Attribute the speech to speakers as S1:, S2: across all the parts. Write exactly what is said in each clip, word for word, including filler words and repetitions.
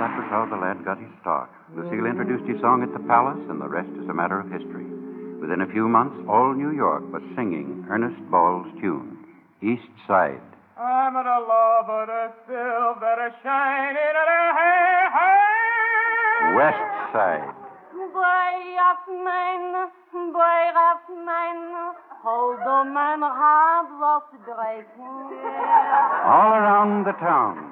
S1: that was how the lad got his start. Lucille introduced his song at the Palace, and the rest is a matter of history. Within a few months, all New York was singing Ernest Ball's tune, East Side.
S2: I'm at a love of the silver shining at a hey, hey.
S1: West Side.
S3: Boy of mine, boy of mine, hold on mein Rad was drecken.
S1: All around the town.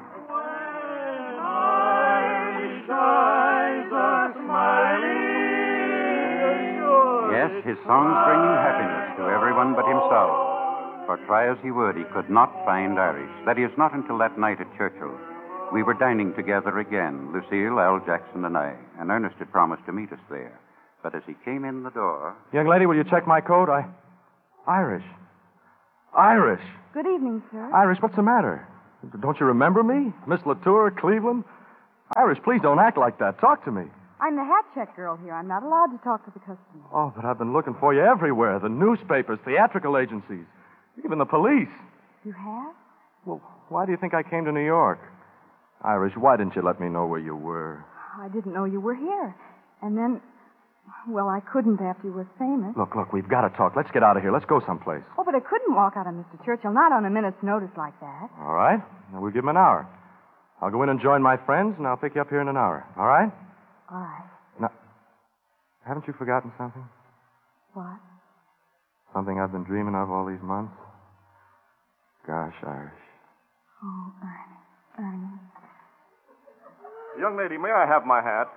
S1: Yes, his songs bringing happiness to everyone but himself. For try as he would, he could not find Irish. That is, not until that night at Churchill's. We were dining together again, Lucille, Al Jackson, and I, and Ernest had promised to meet us there. But as he came in the door...
S4: Young lady, will you check my coat? I... Irish. Irish.
S5: Good evening, sir.
S4: Irish, what's the matter? Don't you remember me? Miss Latour, Cleveland? Irish, please don't act like that. Talk to me.
S5: I'm the hat check girl here. I'm not allowed to talk to the customer.
S4: Oh, but I've been looking for you everywhere. The newspapers, theatrical agencies, even the police.
S5: You have?
S4: Well, why do you think I came to New York? Irish, why didn't you let me know where you were?
S5: I didn't know you were here. And then, well, I couldn't after you were famous.
S4: Look, look, we've got to talk. Let's get out of here. Let's go someplace.
S5: Oh, but I couldn't walk out on Mister Churchill, not on a minute's notice like that.
S4: All right. Now, we'll give him an hour. I'll go in and join my friends, and I'll pick you up here in an hour. All right?
S5: All right.
S4: Now, haven't you forgotten something?
S5: What?
S4: Something I've been dreaming of all these months? Gosh, Irish.
S5: Oh, Ernie. Ernie.
S6: Young lady, may I have my hat?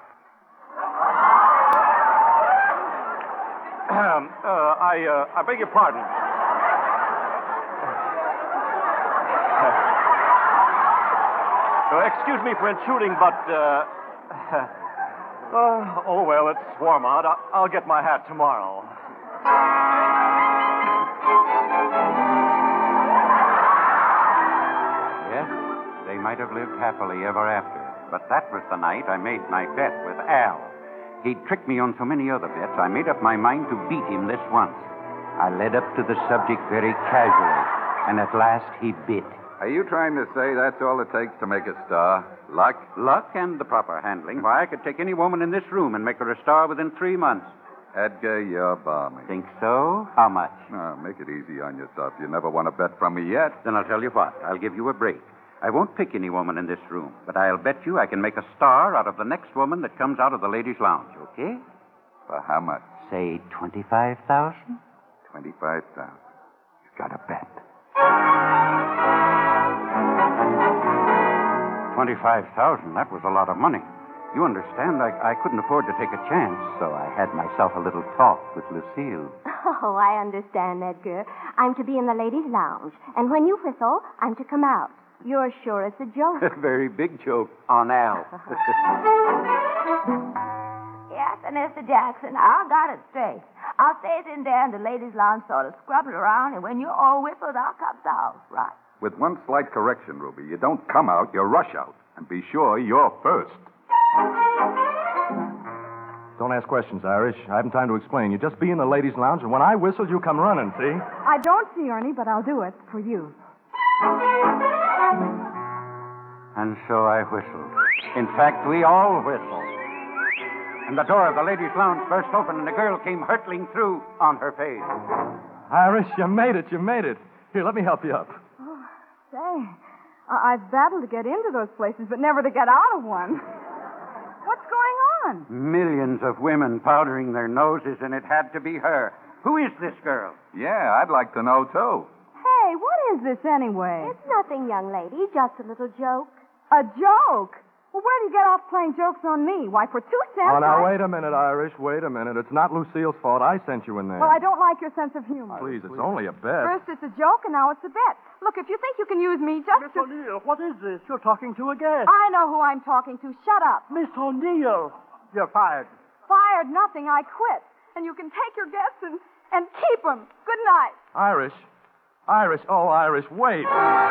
S6: Um, uh, I, uh, I beg your pardon. Uh, excuse me for intruding, but, uh, uh, oh, well, it's warm out. I'll, I'll get my hat tomorrow.
S1: Yes, they might have lived happily ever after. But that was the night I made my bet with Al. He'd tricked me on so many other bets, I made up my mind to beat him this once. I led up to the subject very casually, and at last he bit.
S7: Are you trying to say that's all it takes to make a star? Luck?
S1: Luck and the proper handling. Why, I could take any woman in this room and make her a star within three months.
S7: Edgar, you're balmy.
S1: Think so? How much?
S7: Oh, make it easy on yourself. You never won a bet from me yet.
S1: Then I'll tell you what. I'll give you a break. I won't pick any woman in this room, but I'll bet you I can make a star out of the next woman that comes out of the ladies' lounge, okay?
S7: For how much?
S1: Say twenty-five thousand?
S7: Twenty-five thousand. You've got a bet.
S1: Twenty-five thousand? That was a lot of money. You understand, I, I couldn't afford to take a chance, so I had myself a little talk with Lucille.
S3: Oh, I understand, Edgar. I'm to be in the ladies' lounge, and when you whistle, I'm to come out. You're sure it's a joke.
S1: A very big joke on Al.
S8: Yes, and Mister Jackson, I got it straight. I'll stay in there in the ladies' lounge, sort of scrubbing around, and when you're all whistled, I'll come out. Right.
S7: With one slight correction, Ruby. You don't come out, you rush out. And be sure you're first.
S4: Don't ask questions, Irish. I haven't time to explain. You just be in the ladies' lounge, and when I whistle, you come running, see?
S5: I don't see Ernie, but I'll do it for you.
S1: And so I whistled. In fact, we all whistled. And the door of the ladies' lounge burst open, and a girl came hurtling through on her face.
S4: Irish, you made it. You made it. Here, let me help you up.
S5: Oh, say, I- I've battled to get into those places, but never to get out of one. What's going on?
S1: Millions of women powdering their noses, and it had to be her. Who is this girl?
S7: Yeah, I'd like to know, too.
S5: Hey, what is this anyway?
S3: It's nothing, young lady, just a little joke.
S5: A joke? Well, where do you get off playing jokes on me? Why, for two cents...
S4: Oh, now,
S5: I...
S4: wait a minute, Irish. Wait a minute. It's not Lucille's fault. I sent you in there.
S5: Well, I don't like your sense of humor.
S4: Please, it's only a bet.
S5: First it's a joke, and now it's a bet. Look, if you think you can use me just
S2: Miss
S5: to...
S2: O'Neill, what is this? You're talking to a guest.
S5: I know who I'm talking to. Shut up.
S2: Miss O'Neill. You're fired.
S5: Fired nothing. I quit. And you can take your guests and, and keep them. Good night.
S4: Irish. Irish. Oh, Irish, wait.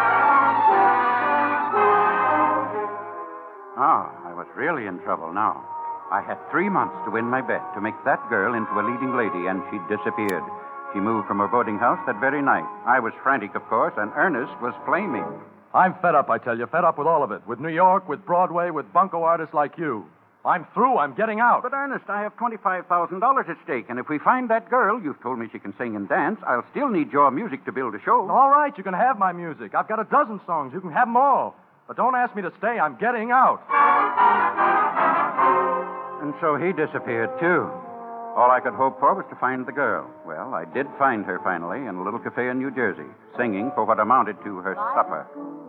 S1: Ah, I was really in trouble now. I had three months to win my bet, to make that girl into a leading lady, and she disappeared. She moved from her boarding house that very night. I was frantic, of course, and Ernest was flaming.
S4: I'm fed up, I tell you. Fed up with all of it. With New York, with Broadway, with bunco artists like you. I'm through. I'm getting out.
S1: But, Ernest, I have twenty-five thousand dollars at stake, and if we find that girl, you've told me she can sing and dance, I'll still need your music to build a show.
S4: All right, you can have my music. I've got a dozen songs. You can have them all. But don't ask me to stay. I'm getting out.
S1: And so he disappeared, too. All I could hope for was to find the girl. Well, I did find her finally in a little cafe in New Jersey, singing for what amounted to her supper.